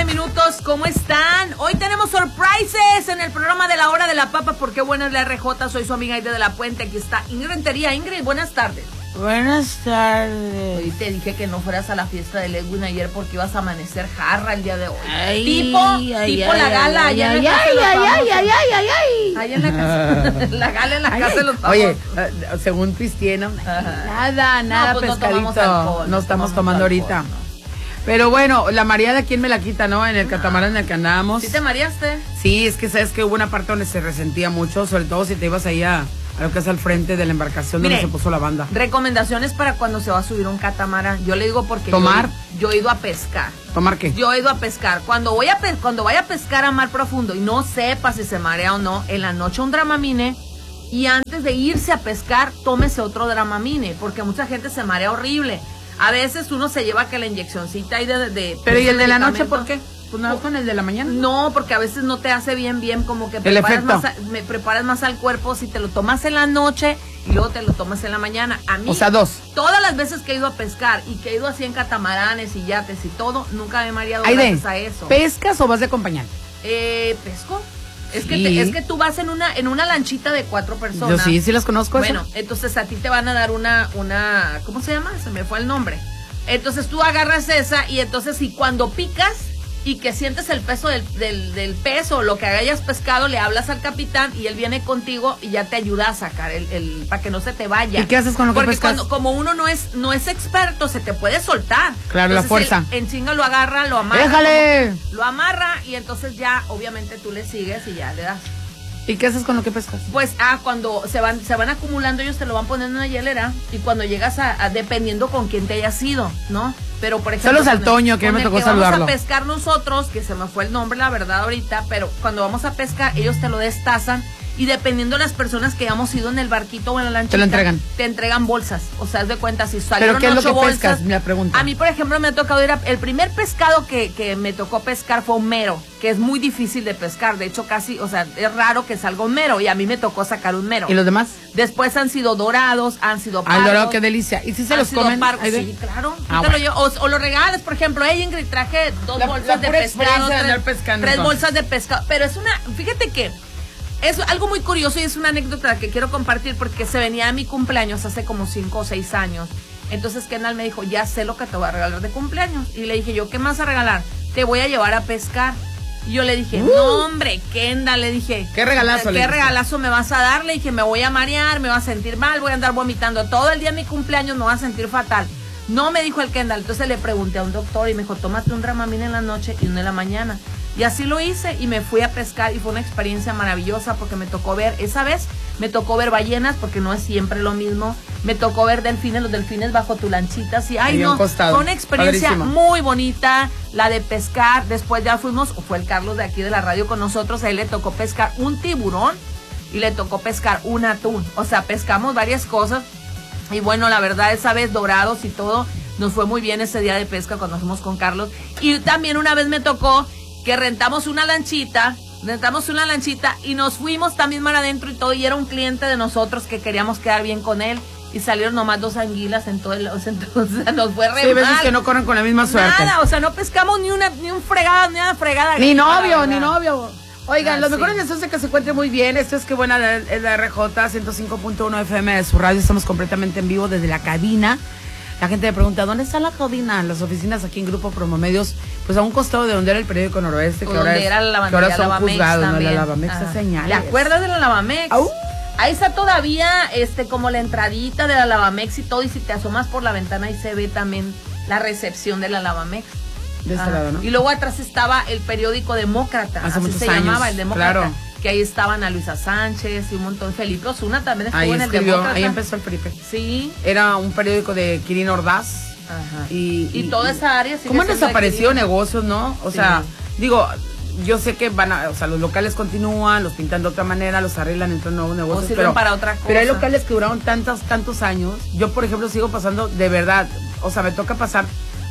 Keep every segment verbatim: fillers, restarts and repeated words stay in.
nueve minutos, ¿cómo están? Hoy tenemos surprises en el programa de la Hora de la Papa, porque bueno es la R J, soy su amiga Aide de la Puente, aquí está Ingrid Rentería. Ingrid, buenas tardes. Buenas tardes. Hoy te dije que no fueras a la fiesta de Edwin ayer porque ibas a amanecer jarra el día de hoy. Ay, tipo, ay, tipo ay, la gala ay, allá ay, en la casa ay, de los ay, famosos. ay, ay, ay, ay. Allá en la casa, la gala en la Ay, casa ay. de los famosos. Oye, uh, según pistiena, nada, nada, No, pues no pescadito. tomamos alcohol, no no estamos tomamos tomando alcohol, ahorita. no. Pero bueno, la mareada, ¿quién me la quita, no? En el catamarán en el que andábamos. ¿Sí te mareaste? Sí, es que sabes que hubo una parte donde se resentía mucho, sobre todo si te ibas ahí a, a lo que es al frente de la embarcación. Mire, donde se puso la banda. Recomendaciones para cuando se va a subir un catamarán. Yo le digo porque ¿Tomar? Yo, yo he ido a pescar. ¿Tomar qué? Yo he ido a pescar. Cuando voy a pe cuando vaya a pescar a mar profundo y no sepa si se marea o no, en la noche un Dramamine, y antes de irse a pescar, tómese otro Dramamine, porque mucha gente se marea horrible. A veces uno se lleva que la inyeccioncita ahí de... de Pero ¿y el de la noche por qué? Pues nada con el de la mañana. No, porque a veces no te hace bien, bien, como que el preparas efecto. más, a, me preparas más al cuerpo si te lo tomas en la noche y luego te lo tomas en la mañana. A mí, o sea, dos. Todas las veces que he ido a pescar y que he ido así en catamaranes y yates y todo, nunca me he mareado Aide, gracias a eso. ¿pescas o vas de acompañante? Eh, ¿pesco? Es, Sí. que te, es que tú vas en una en una lanchita de cuatro personas. Yo sí, sí las conozco. Bueno, eso. entonces a ti te van a dar una, una, ¿cómo se llama? Se me fue el nombre. Entonces tú agarras esa y entonces y cuando picas y que sientes el peso del, del, del pez o lo que hayas pescado, le hablas al capitán y él viene contigo y ya te ayuda a sacar el, el para que no se te vaya. ¿Y qué haces con lo que Porque pescas? cuando, como uno no es no es experto, se te puede soltar. Claro, entonces, la fuerza. Él, en chinga lo agarra, lo amarra. ¡Déjale! como- Lo amarra y entonces ya, obviamente tú le sigues y ya le das. ¿Y qué haces con lo que pescas? Pues, ah, cuando se van se van acumulando, ellos te lo van poniendo en una hielera y cuando llegas a, a dependiendo con quién te hayas ido, ¿no? Pero, por ejemplo... Saludos al con- Toño, que con me el tocó que saludarlo. Vamos a pescar nosotros, que se me fue el nombre, la verdad, ahorita, pero cuando vamos a pescar, ellos te lo destazan y dependiendo de las personas que hayamos ido en el barquito o en la lanchita... Te lo entregan. Te entregan bolsas, o sea, haz de cuenta, si salieron ¿Pero qué es lo ocho que bolsas, pescas? Me pregunta. A mí, por ejemplo, me ha tocado ir a... El primer pescado que, que me tocó pescar fue un mero, que es muy difícil de pescar. De hecho, casi, o sea, es raro que salga un mero y a mí me tocó sacar un mero. ¿Y los demás? Después han sido dorados, han sido pardos. Ay, dorado, qué delicia. ¿Y si se han los sido comen? pardos. Aide? Sí, claro. Ah, Tú te lo bueno. llevas, o, o lo regales, por ejemplo, hey Ingrid, traje dos La- bolsas la de pura pescado. experiencia de Tres, andar pescando, tres entonces. bolsas de pescado. Pero es una, fíjate que es algo muy curioso y es una anécdota que quiero compartir porque se venía a mi cumpleaños hace como cinco o seis años. Entonces Kendall me dijo, ya sé lo que te voy a regalar de cumpleaños. Y le dije yo, ¿qué más a regalar? Te voy a llevar a pescar. Y yo le dije, Uh. no hombre, Kendall, le dije. ¿Qué regalazo ¿Qué le dijiste? regalazo me vas a dar? Le dije, me voy a marear, me voy a sentir mal, voy a andar vomitando. Todo el día de mi cumpleaños me voy a sentir fatal. No, me dijo el Kendall. Entonces le pregunté a un doctor y me dijo, tómate un Dramamine en la noche y uno en la mañana. Y así lo hice y me fui a pescar y fue una experiencia maravillosa porque me tocó ver, esa vez me tocó ver ballenas porque no es siempre lo mismo. Me tocó ver delfines, los delfines bajo tu lanchita, así, ay Ahí a no, un costado. fue una experiencia Padrísimo. muy bonita, la de pescar. Después ya fuimos, fue el Carlos de aquí de la radio con nosotros, a él le tocó pescar un tiburón y le tocó pescar un atún. O sea, pescamos varias cosas y bueno, la verdad esa vez dorados y todo, nos fue muy bien ese día de pesca cuando fuimos con Carlos. Y también una vez me tocó que rentamos una lanchita, rentamos una lanchita y nos fuimos también mar adentro y todo, y era un cliente de nosotros que queríamos quedar bien con él y salieron nomás dos anguilas en todo el, o sea, entonces nos fue re Sí, veces mal. que no corren con la misma suerte. Nada, o sea, no pescamos ni una ni un fregada, ni una fregada. Ni la novio, verdad. ni novio. Oigan, Ah, los sí. mejores deseos de que se encuentre muy bien. Esto es que buena la- es la R J ciento cinco punto uno F M de su radio. Estamos completamente en vivo desde la cabina. La gente me pregunta, ¿dónde está la cabina? Las oficinas aquí en Grupo Promomedios, pues a un costado de donde era el periódico Noroeste, que Donde ahora, es, era la que lavandería ahora son Lavamex juzgados, ¿no? La también. Lavamex Ajá. es señal. ¿Te acuerdas de la Lavamex? Au. Ahí está todavía, este, como la entradita de la Lavamex y todo, y si te asomas por la ventana ahí se ve también la recepción de la Lavamex. De este Ajá. lado, ¿no? Y luego atrás estaba el periódico Demócrata, Hace así muchos se años, llamaba, el Demócrata. claro. Que ahí estaban a Luisa Sánchez y un montón. Felipe Osuna también estuvo Ahí en el escribió, Demócrata. ahí empezó el Felipe. Sí. Era un periódico de Quirino Ordaz. Ajá. Y, Y toda esa área sigue ¿Cómo han siendo de desaparecido Quirino. negocios, no? O Sí. sea, digo, yo sé que van a, o sea, los locales continúan, los pintan de otra manera, los arreglan, entran nuevos negocios. sirven pero, para otra Pero hay cosa. locales que duraron tantos, tantos años. Yo, por ejemplo, sigo pasando, de verdad, o sea, me toca pasar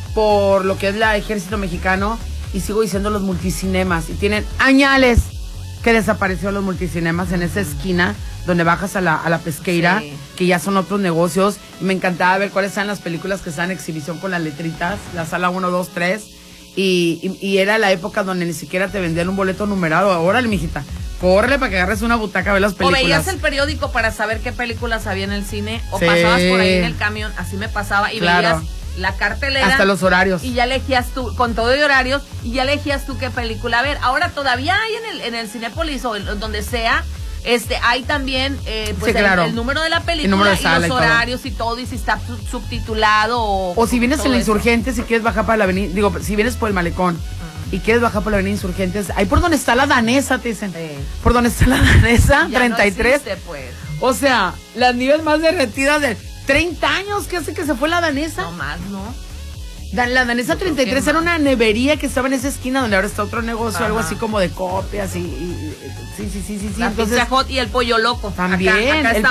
por lo que es la Ejército Mexicano y sigo diciendo los multicinemas. Y tienen añales que desapareció los multicinemas en esa esquina donde bajas a la, a la pesqueira, Sí. que ya son otros negocios. Y me encantaba ver cuáles eran las películas que están en exhibición con las letritas, la sala uno, dos, tres. Y, y, y era la época donde ni siquiera te vendían un boleto numerado. Órale, mijita, córrele para que agarres una butaca a ver las películas. O veías el periódico para saber qué películas había en el cine, o sí. pasabas por ahí en el camión, así me pasaba, y claro. veías la cartelera. Hasta los horarios. Y ya elegías tú, con todo de horarios, y ya elegías tú qué película ver. Ahora todavía hay en el, en el Cinépolis o en, donde sea, este, hay también eh, pues sí, claro. el, el número de la película de y los horarios y todo. y todo, y si está subtitulado o... O si vienes en la eso. Insurgentes y quieres bajar para la avenida, digo, si vienes por el Malecón uh-huh. y quieres bajar por la avenida Insurgentes, ahí por donde está la danesa, te dicen. Sí. Por donde está la danesa, ya treinta y tres. No existe, pues. O sea, las nieves más derretidas de treinta años que hace que se fue la danesa. No más, ¿no? La danesa treinta y tres era una nevería que estaba en esa esquina donde ahora está otro negocio, ajá. algo así como de copias y, y, y sí, sí, sí, sí, sí. La Entonces, Pizza Hut y el Pollo Loco. También. Acá, acá el